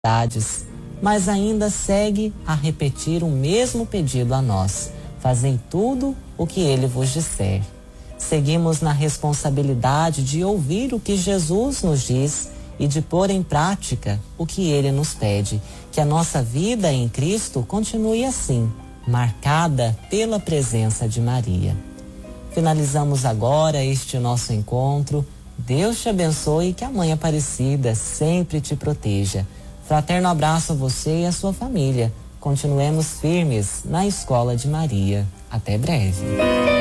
mas ainda segue a repetir o mesmo pedido a nós: fazei tudo o que ele vos disser. Seguimos na responsabilidade de ouvir o que Jesus nos diz e de pôr em prática o que ele nos pede, que a nossa vida em Cristo continue assim, marcada pela presença de Maria. Finalizamos agora este nosso encontro. Deus te abençoe e que a Mãe Aparecida sempre te proteja. Fraterno abraço a você e a sua família. Continuemos firmes na Escola de Maria. Até breve.